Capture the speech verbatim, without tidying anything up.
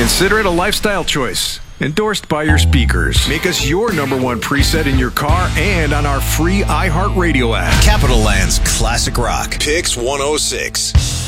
Consider it a lifestyle choice. Endorsed by your speakers. Make us your number one preset in your car and on our free iHeartRadio app. Capital Land's Classic Rock. Pix one oh six.